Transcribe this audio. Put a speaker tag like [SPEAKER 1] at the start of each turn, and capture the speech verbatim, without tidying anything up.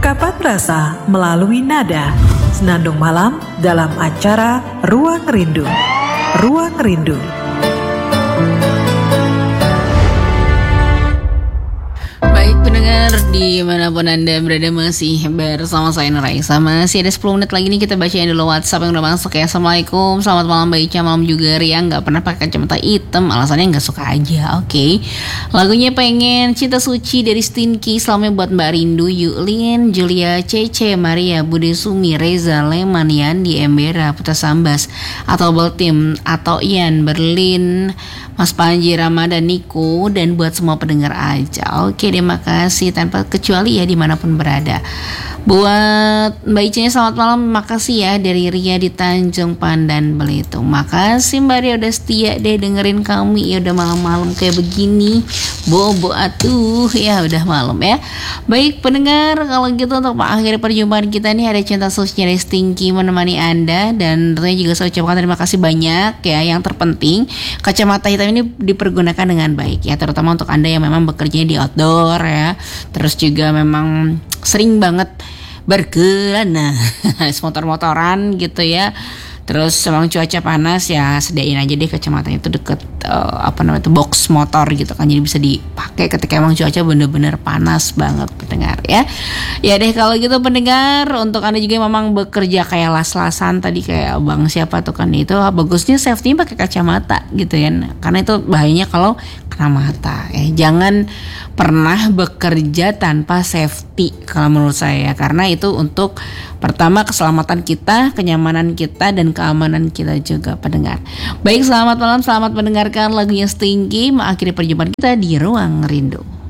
[SPEAKER 1] Ungkapan rasa melalui nada. Senandung malam dalam acara Ruang Rindu. Ruang Rindu.
[SPEAKER 2] Baik pendengar, dimanapun Anda berada masih bersama saya Nuraisa. Masih ada sepuluh menit lagi nih kita bacain dulu WhatsApp yang udah masuk ya. Assalamualaikum, selamat malam Mbak Ica, malam juga Ria. Gak pernah pakai kacamata hitam, alasannya gak suka aja. Oke, okay. Lagunya pengen Cinta Suci dari Stinky. Salamnya buat Mbak Rindu, Yulin, Julia, Cece, Maria, Bude Sumi, Reza, Leman, Yandi, Embera, Putra Sambas, atau Beltim, atau Ian, Berlin, Mas Panji, Ramadan, Niko, dan buat semua pendengar aja. Oke, terima kasih tanpa kecuali ya dimanapun berada. Buat Mbak Ica selamat malam, makasih ya dari Ria di Tanjung Pandan Belitung. Makasih Mbak Ria udah setia deh dengerin kami ya udah malam-malam kayak begini. Bobo atuh ya udah malam ya. Baik pendengar, kalau gitu untuk mengakhiri perjumpaan kita nih ada Cinta Suci dari Stinky menemani Anda, dan tentunya juga saya ucapkan terima kasih banyak ya. Yang terpenting kacamata hitam ini dipergunakan dengan baik ya, terutama untuk Anda yang memang bekerja di outdoor ya, terus juga memang sering banget berkelana motor-motoran gitu ya. Terus emang cuaca panas ya, sediain aja deh kacamatanya itu deket uh, apa namanya itu box motor gitu kan, jadi bisa dipakai ketika emang cuaca bener-bener panas banget pendengar ya. Ya deh kalau gitu pendengar, untuk Anda juga yang memang bekerja kayak las-lasan tadi kayak bang siapa tuh kan, itu bagusnya safety pakai kacamata gitu kan, karena itu bahayanya kalau kena mata ya. Jangan pernah bekerja tanpa safety kalau menurut saya, karena itu untuk pertama keselamatan kita, kenyamanan kita, dan keamanan kita juga pendengar. Baik, selamat malam, selamat mendengarkan lagunya Stinky mengakhiri perjumpaan kita di Ruang Rindu.